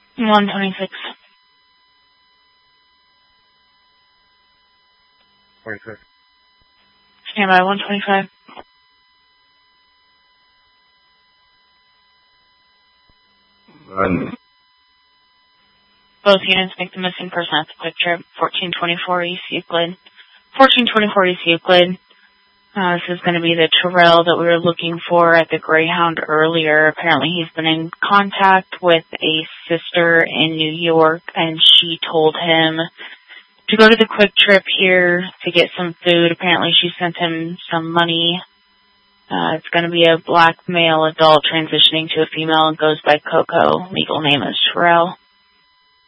126. 26. Stand by 125. Run. Both units make the missing person at the quick trip. 1424 East Euclid. 1424 East Euclid. This is going to be the Terrell that we were looking for at the Greyhound earlier. Apparently he's been in contact with a sister in New York, and she told him to go to the quick trip here to get some food. Apparently she sent him some money. It's going to be a black male adult transitioning to a female and goes by Coco. Legal name is Terrell.